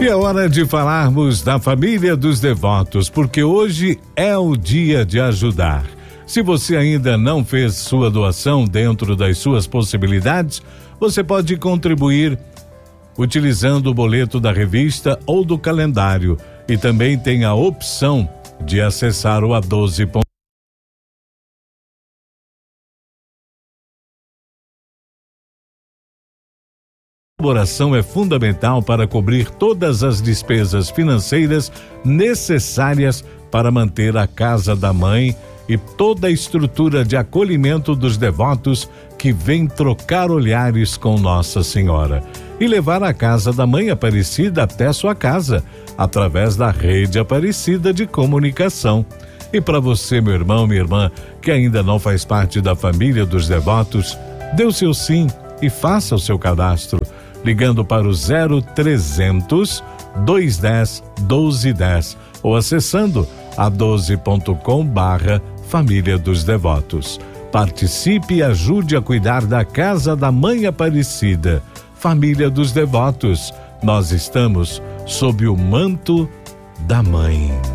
E é hora de falarmos da família dos devotos, porque hoje é o dia de ajudar. Se você ainda não fez sua doação dentro das suas possibilidades, você pode contribuir utilizando o boleto da revista ou do calendário, e também tem a opção de acessar o A12. A colaboração é fundamental para cobrir todas as despesas financeiras necessárias para manter a casa da mãe e toda a estrutura de acolhimento dos devotos que vêm trocar olhares com Nossa Senhora e levar a casa da Mãe Aparecida até sua casa, através da Rede Aparecida de Comunicação. E para você, meu irmão, minha irmã, que ainda não faz parte da família dos devotos, dê o seu sim e faça o seu cadastro, ligando para o 0300 210 1210 ou acessando a12.com/Família dos Devotos. Participe e ajude a cuidar da casa da Mãe Aparecida. Família dos Devotos, nós estamos sob o manto da Mãe.